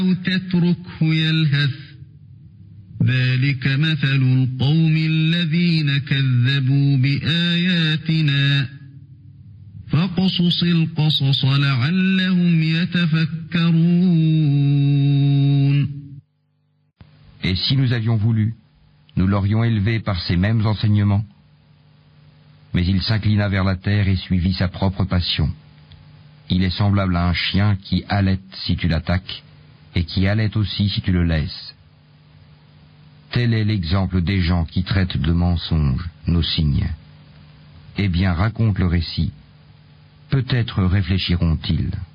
أو تتركه يلهث ذلك مثل القوم الذين كذبوا بآياتنا فاقصص القصص لعلهم يتفكرون. Et si nous avions voulu, nous l'aurions élevé par ces mêmes enseignements. Mais il s'inclina vers la terre et suivit sa propre passion. Il est semblable à un chien qui halète si tu l'attaques, et qui halète aussi si tu le laisses. Tel est l'exemple des gens qui traitent de mensonges nos signes. Eh bien, raconte le récit. Peut-être réfléchiront-ils.